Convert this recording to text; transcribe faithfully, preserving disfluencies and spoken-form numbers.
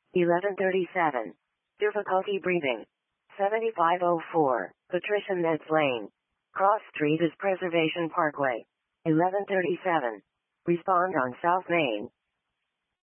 eleven thirty-seven. Difficulty breathing. seventy-five oh four. Patricia Metz Lane. Cross Street is Preservation Parkway. eleven thirty-seven. Respond on South Main.